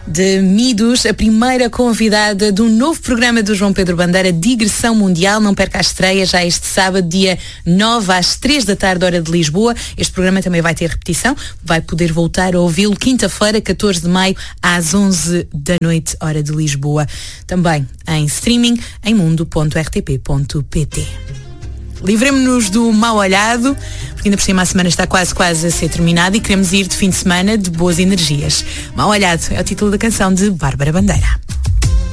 de Midos, a primeira convidada de um novo programa do João Pedro Bandeira, Digressão Mundial. Não perca a estreia já este sábado, dia 9 às 3 da tarde, hora de Lisboa. Este programa também vai ter repetição, vai poder voltar a ouvi-lo quinta-feira, 14 de maio, às 11 da noite, hora de Lisboa. Também em streaming em mundo.rtp.pt. Livremos-nos do mal olhado, porque ainda por cima a semana está quase a ser terminada e queremos ir de fim de semana de boas energias. Mal olhado é o título da canção de Bárbara Bandeira.